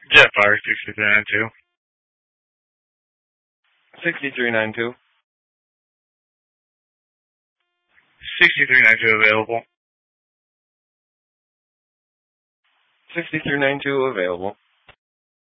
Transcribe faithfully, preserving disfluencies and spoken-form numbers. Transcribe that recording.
Jetfire sixty-three ninety-two. sixty-three ninety-two. sixty-three ninety-two available. sixty-three ninety-two available.